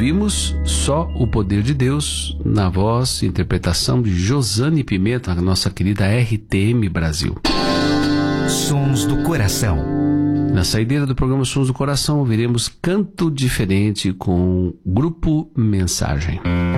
ouvimos Só o Poder de Deus, na voz e interpretação de Josane Pimenta, a nossa querida RTM Brasil. Sons do Coração. Na saideira do programa Sons do Coração, ouviremos Canto Diferente com o Grupo Mensagem.